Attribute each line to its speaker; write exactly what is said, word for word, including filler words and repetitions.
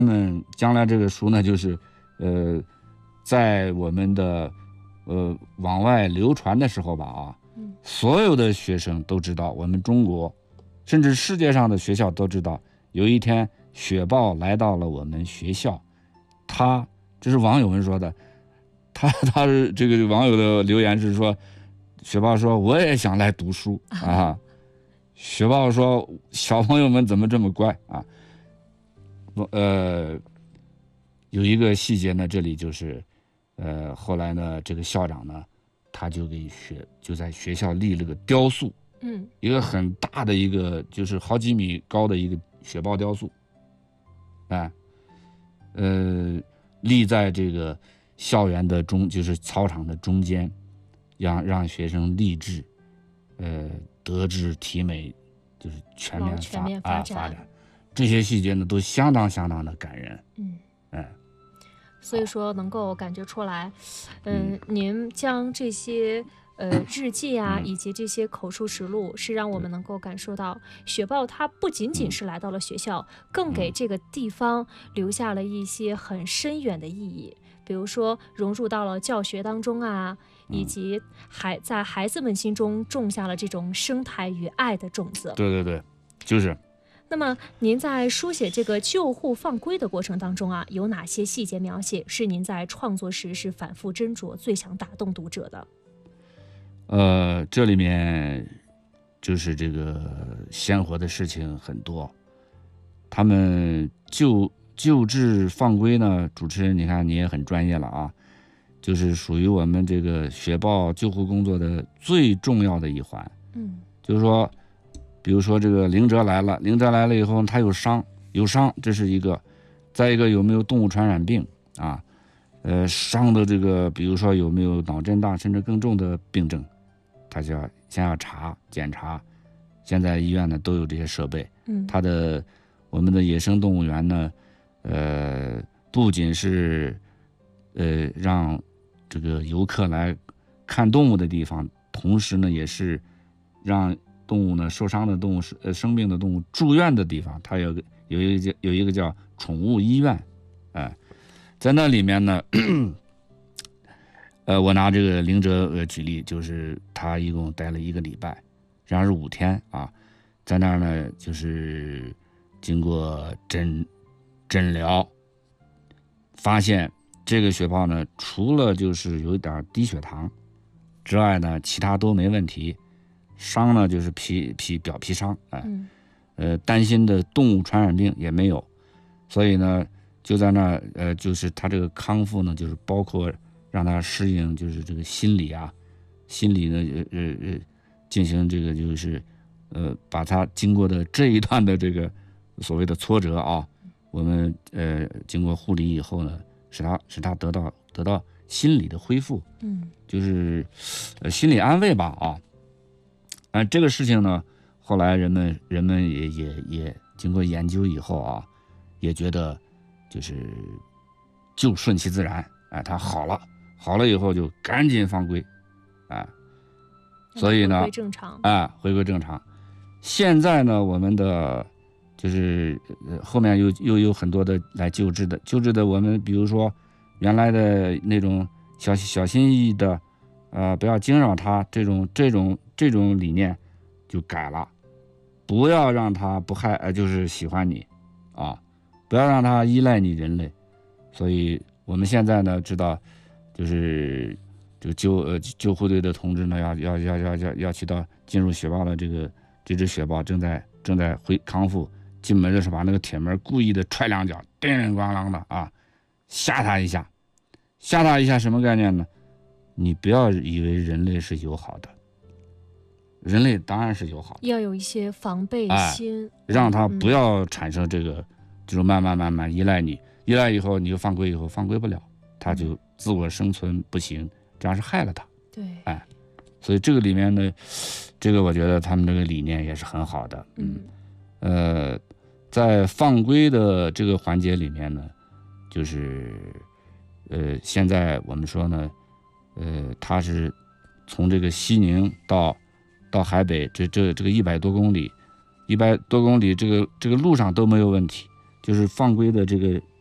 Speaker 1: 嗯，将来这个书呢，就是呃，在我们的呃往外流传的时候吧，啊，
Speaker 2: 嗯，
Speaker 1: 所有的学生都知道，我们中国，甚至世界上的学校都知道，有一天雪豹来到了我们学校，他这是网友们说的，他他是这个网友的留言是说，雪豹说我也想来读书啊，雪豹说小朋友们怎么这么乖啊？呃，有一个细节呢，这里就是，呃，后来呢，这个校长呢，他就给学就在学校立了个雕塑，
Speaker 2: 嗯，
Speaker 1: 一个很大的一个，就是好几米高的一个雪豹雕塑，哎，呃，立在这个校园的中，就是操场的中间，让让学生立志，呃，德智体美，就是全面
Speaker 2: 往全
Speaker 1: 发
Speaker 2: 面发展。
Speaker 1: 啊发展。这些细节呢，都相当相当的感人。
Speaker 2: 嗯，
Speaker 1: 哎，
Speaker 2: 所以说能够感觉出来，嗯，您将这些呃日记啊，
Speaker 1: 嗯
Speaker 2: 以及这些口述实录，是让我们能够感受到雪豹它不仅仅是来到了学校，更给这个地方留下了一些很深远的意义。比如说融入到了教学当中啊，以及孩在孩子们心中种下了这种生态与爱的种子。
Speaker 1: 对对对，就是。
Speaker 2: 那么您在书写这个救护放归的过程当中啊，有哪些细节描写是您在创作时是反复斟酌、最想打动读者的？
Speaker 1: 呃，这里面就是这个鲜活的事情很多。他们救救治放归呢，主持人你看你也很专业了啊，就是属于我们这个雪豹救护工作的最重要的一环。
Speaker 2: 嗯，
Speaker 1: 就是说。比如说这个灵蛰来了，灵蛰来了以后，它有伤，有伤，这是一个；再一个有没有动物传染病啊？呃，伤的这个，比如说有没有脑震荡，甚至更重的病症，他就要先要查检查。现在医院呢都有这些设备。
Speaker 2: 嗯，
Speaker 1: 它的我们的野生动物园呢，呃，不仅是呃让这个游客来看动物的地方，同时呢也是让动物呢受伤的动物呃生病的动物住院的地方，它有个有一个叫有一个叫宠物医院，哎、呃，在那里面呢，呃，我拿这个灵蛰呃举例，就是他一共待了一个礼拜，实际上是五天啊，在那儿呢就是经过诊诊疗，发现这个雪豹呢除了就是有点低血糖之外呢，其他都没问题。伤呢就是皮皮表皮伤，哎，
Speaker 2: 嗯，
Speaker 1: 呃，担心的动物传染病也没有，所以呢，就在那呃，就是他这个康复呢，就是包括让他适应，就是这个心理啊，心理呢，呃呃呃，进行这个就是呃，把他经过的这一段的这个所谓的挫折啊，我们呃经过护理以后呢，使他使他得到得到心理的恢复，
Speaker 2: 嗯，
Speaker 1: 就是呃心理安慰吧啊。啊，这个事情呢，后来人们人们也也也经过研究以后啊，也觉得就是就顺其自然，哎，他好了，好了以后就赶紧放归，哎，所以呢，
Speaker 2: 回归正常，
Speaker 1: 哎，回归正常。现在呢，我们的就是后面又又有很多的来救治的，救治的我们比如说原来的那种小小心翼翼的。呃，不要惊扰他，这种这种这种理念就改了，不要让他不害，呃，就是喜欢你，啊，不要让他依赖你人类。所以我们现在呢，知道，就是这个救呃救护队的同志呢，要要要要要要去到进入雪豹的这个这只雪豹正在正在恢康复，进门的时候把那个铁门故意的踹两脚，叮铃咣啷的啊，吓他一下，吓他一下什么概念呢？你不要以为人类是友好的，人类当然是友好的，
Speaker 2: 要有一些防备心，
Speaker 1: 哎、让他不要产生这个，嗯、就是慢慢慢慢依赖你，依赖以后你就放归以后放归不了，他就自我生存不行，这样是害了他。
Speaker 2: 对，
Speaker 1: 哎，所以这个里面呢，这个我觉得他们这个理念也是很好的。嗯，呃，在放归的这个环节里面呢，就是呃，现在我们说呢。呃，他是从这个西宁到到海北，这这这个一百多公里，一百多公里，这个这个路上都没有问题， 就是放归的这个